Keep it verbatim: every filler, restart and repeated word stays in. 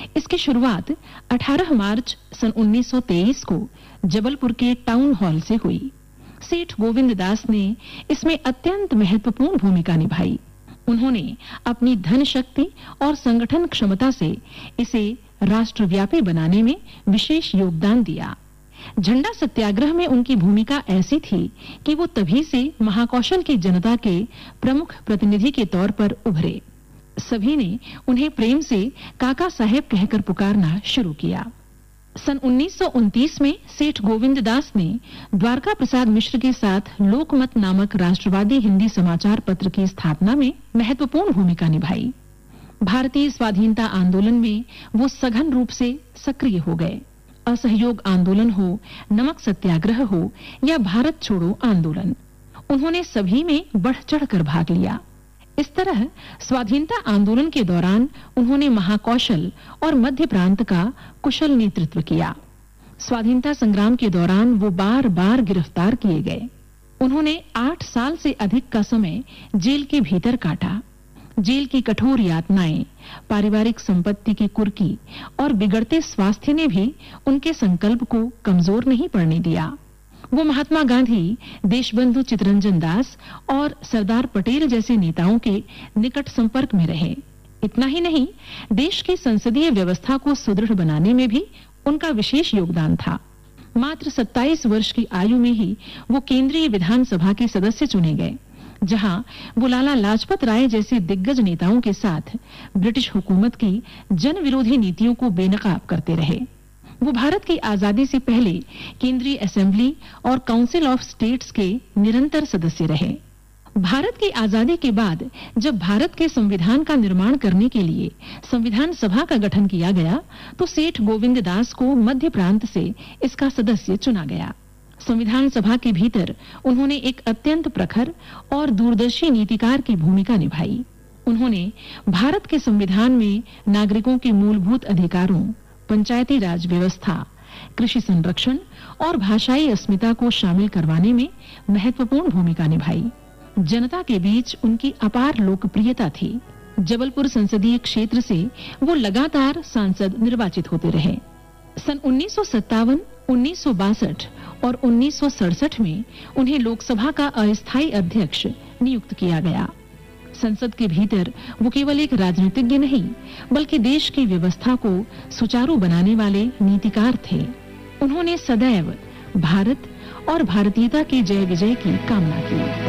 इसकी शुरुआत अठारह मार्च सन उन्नीस सौ तेईस को जबलपुर के टाउन हॉल से हुई। सेठ गोविंद दास ने इसमें अत्यंत महत्वपूर्ण भूमिका निभाई। उन्होंने अपनी धन शक्ति और संगठन क्षमता से इसे राष्ट्रव्यापी बनाने में विशेष योगदान दिया। झंडा सत्याग्रह में उनकी भूमिका ऐसी थी कि वो तभी से महाकौशल की जनता के प्रमुख प्रतिनिधि के तौर पर उभरे। सभी ने उन्हें प्रेम से काका साहेब कहकर पुकारना शुरू किया। सन उन्नीस सौ उनतीस में सेठ गोविंद दास ने द्वारका प्रसाद मिश्र के साथ लोकमत नामक राष्ट्रवादी हिंदी समाचार पत्र की स्थापना में महत्वपूर्ण भूमिका निभाई। भारतीय स्वाधीनता आंदोलन में वो सघन रूप से सक्रिय हो गए। असहयोग आंदोलन हो, नमक सत्याग्रह हो या भारत छोड़ो आंदोलन, उन्होंने सभी में बढ़ चढ़कर भाग लिया। इस तरह स्वाधीनता आंदोलन के दौरान उन्होंने महाकौशल और मध्य प्रांत का कुशल नेतृत्व किया। स्वाधीनता संग्राम के दौरान वो बार बार गिरफ्तार किए गए। उन्होंने आठ साल से अधिक का समय जेल के भीतर काटा। जेल की कठोर यातनाएं, पारिवारिक संपत्ति की कुर्की और बिगड़ते स्वास्थ्य ने भी उनके संकल्प को कमजोर नहीं पड़ने दिया। वो महात्मा गांधी, देशबंधु चित्तरंजन दास और सरदार पटेल जैसे नेताओं के निकट संपर्क में रहे। इतना ही नहीं, देश की संसदीय व्यवस्था को सुदृढ़ बनाने में भी उनका विशेष योगदान था। मात्र सत्ताईस वर्ष की आयु में ही वो केंद्रीय विधानसभा के सदस्य चुने गए, जहां वो लाला लाजपत राय जैसे दिग्गज नेताओं के साथ ब्रिटिश हुकूमत की जन विरोधी नीतियों को बेनकाब करते रहे। वो भारत की आजादी से पहले केंद्रीय असेंबली और काउंसिल ऑफ स्टेट्स के निरंतर सदस्य रहे। भारत की आजादी के बाद जब भारत के संविधान का निर्माण करने के लिए संविधान सभा का गठन किया गया, तो सेठ गोविंद दास को मध्य प्रांत से इसका सदस्य चुना गया। संविधान सभा के भीतर उन्होंने एक अत्यंत प्रखर और दूरदर्शी नीतिकार की भूमिका निभाई। उन्होंने भारत के संविधान में नागरिकों के मूलभूत अधिकारों, पंचायती राज व्यवस्था, कृषि संरक्षण और भाषाई अस्मिता को शामिल करवाने में महत्वपूर्ण भूमिका निभाई। जनता के बीच उनकी अपार लोकप्रियता थी। जबलपुर संसदीय क्षेत्र से वो लगातार सांसद निर्वाचित होते रहे। सन उन्नीस सौ सत्तावन, उन्नीस सौ बासठ और उन्नीस सौ सड़सठ में उन्हें लोकसभा का अस्थायी अध्यक्ष नियुक्त किया गया। संसद के भीतर वो केवल एक राजनीतिज्ञ नहीं, बल्कि देश की व्यवस्था को सुचारू बनाने वाले नीतिकार थे। उन्होंने सदैव भारत और भारतीयता की जय विजय की कामना की।